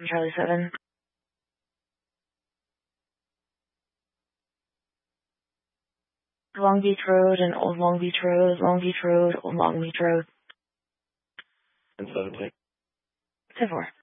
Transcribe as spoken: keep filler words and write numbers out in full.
Charlie seven. Long Beach Road and Old Long Beach Road, Long Beach Road, Old Long Beach Road. And seventeen. ten four.